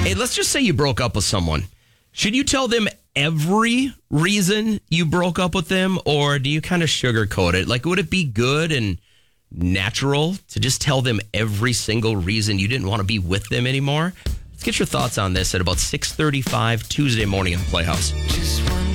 Hey, let's just say you broke up with someone. Should you tell them every reason you broke up with them, or do you kind of sugarcoat it? Like, would it be good and natural to just tell them every single reason you didn't want to be with them anymore? Let's get your thoughts on this at about 6:35 Tuesday morning in the Playhouse.